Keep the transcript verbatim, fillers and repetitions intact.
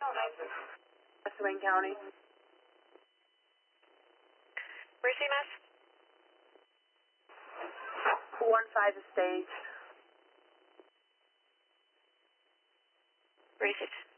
West Wayne County. Where's C M S? One five Estate. Where is it?